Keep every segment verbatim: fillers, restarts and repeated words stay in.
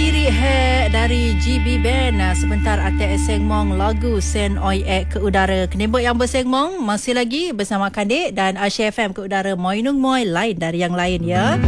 Diri He dari G B Band. Sebentar Atek Sengmong lagu Sen Oi Ek ke udara. Kenembok yang bersengmong masih lagi bersama Kandik dan Asia F M ke udara. Moi Nung Moi lain dari yang lain ya.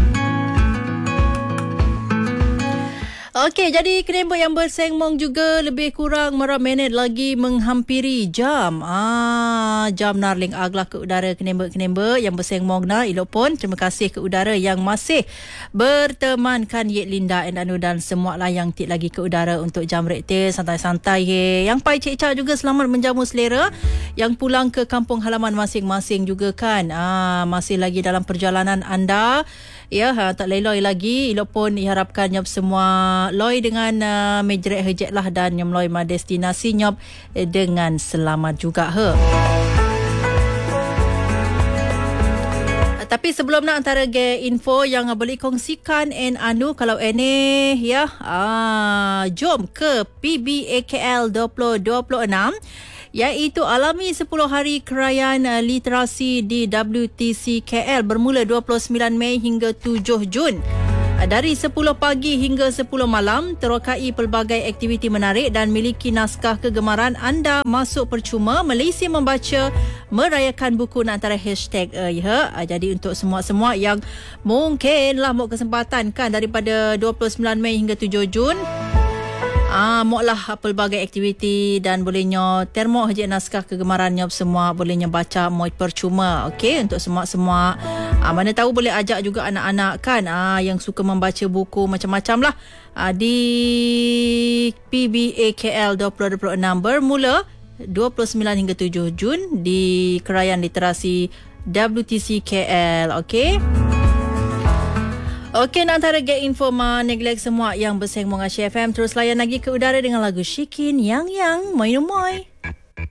Okey, jadi kenembok yang bersengmong juga lebih kurang berapa minit lagi menghampiri jam. Ah, jam narling aglah ke udara kenembok-kenembok yang bersengmong na elok pun. Terima kasih ke udara yang masih bertemankan Yet Linda and Anu dan semua lah yang tik lagi ke udara untuk jam rektil santai-santai ye. Yang Pai Cik Cak juga selamat menjamu selera yang pulang ke kampung halaman masing-masing juga kan. Ah, masih lagi dalam perjalanan anda. Ya, ha, tak leloi lagi. Elok pun diharapkan nyop semua loi dengan uh, mejrek hejek lah dan nyom loi ma destinasi nyop eh, dengan selamat juga he. Tapi sebelum nak antara ge info yang boleh kongsikan en anu kalau ene ya, ah, jom ke P B A K L dua ribu dua puluh enam iaitu alami sepuluh hari kerajaan uh, literasi di W T C K L bermula dua puluh sembilan Mei hingga tujuh Jun. Dari sepuluh pagi hingga sepuluh malam, terokai pelbagai aktiviti menarik dan miliki naskah kegemaran anda masuk percuma. Malaysia Membaca merayakan buku antara hashtag uh, ya. Jadi untuk semua-semua yang mungkinlah mau kesempatan kan daripada dua puluh sembilan Mei hingga tujuh Jun. Ah, moklah pelbagai aktiviti dan bolehnya termo hejek naskah kegemaran nyop semua bolehnya baca moi percuma. Okey, untuk semua-semua ah, mana tahu boleh ajak juga anak-anak kan ah, yang suka membaca buku macam-macam lah ah, di P B A K L dua ribu dua puluh enam bermula dua puluh sembilan hingga tujuh Jun di Kerajaan Literasi W T C K L. Okey. Okey, nak antara get info ma neglect semua yang bersengmong Asia F M. Terus layan lagi ke udara dengan lagu Shikin Yang Yang Moi Nung Moi.